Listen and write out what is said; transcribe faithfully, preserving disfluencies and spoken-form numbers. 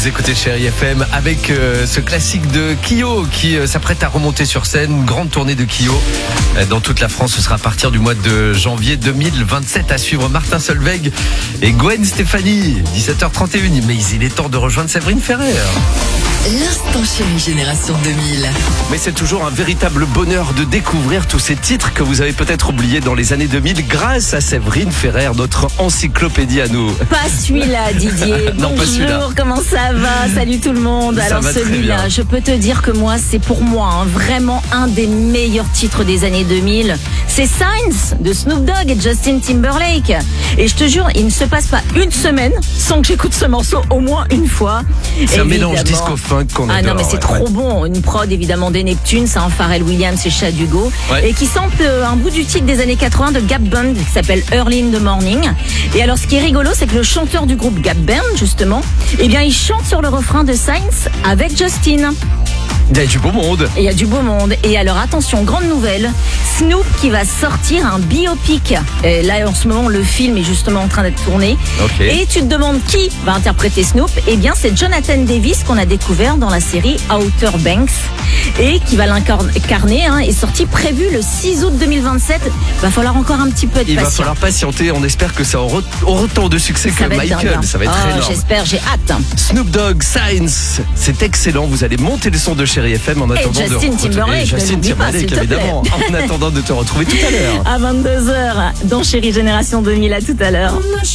vous écoutez Chérie F M avec euh, ce classique de Kyo qui euh, s'apprête à remonter sur scène. Une grande tournée de Kyo euh, dans toute la France. Ce sera à partir du mois de janvier deux mille vingt-sept. À suivre Martin Solveig et Gwen Stefani. dix-sept heures trente et une. Mais il est temps de rejoindre Séverine Ferrer. L'instant Chérie Génération deux mille. Mais c'est toujours un véritable bonheur de découvrir tous ces titres que vous avez peut-être oubliés dans les années deux mille grâce à Séverine Ferrer, notre encyclopédie à nous. Pas celui-là, Didier. Non, pas celui-là. Bonjour, comment ça va? Salut tout le monde. Ça Alors va très celui-là, bien. je peux te dire que moi, c'est pour moi hein, vraiment un des meilleurs titres des années deux mille. C'est Signs de Snoop Dogg et Justin Timberlake. Et je te jure, il ne se passe pas une semaine sans que j'écoute ce morceau au moins une fois. C'est un Évidemment. mélange disco-funk qu'on Ah adore. non mais c'est ouais, trop ouais. bon. Une prod évidemment des Neptunes, c'est un Pharrell Williams et Chad Hugo. Ouais. Et qui sample un bout du titre des années quatre-vingts de Gap Band qui s'appelle Early in the Morning. Et alors ce qui est rigolo, c'est que le chanteur du groupe Gap Band justement, eh bien il chante sur le refrain de Signs avec Justin. Il y a du beau monde. Et il y a du beau monde. Et alors attention, grande nouvelle, Snoop qui va sortir un biopic. Et là en ce moment le film est justement en train d'être tourné. Ok. Et tu te demandes qui va interpréter Snoop? Eh bien c'est Jonathan Davis qu'on a découvert dans la série Outer Banks et qui va l'incarner. Hein, est sorti prévu le six août deux mille vingt-sept. Va falloir encore un petit peu de Il va patience. falloir patienter. On espère que ça aura autant de succès Ça que va être Michael. dingue, hein. Ça va être Oh, énorme. J'espère, j'ai hâte. Snoop Dogg, Signs, c'est excellent. Vous allez monter le son de Chérie F M en attendant de Justin retrouver- Timberlake, Et Justin ne l'oublie pas, Timberlake, s'il te plaît. évidemment. En attendant de te retrouver tout à l'heure. À vingt-deux heures dans Chérie Génération deux mille. À tout à l'heure.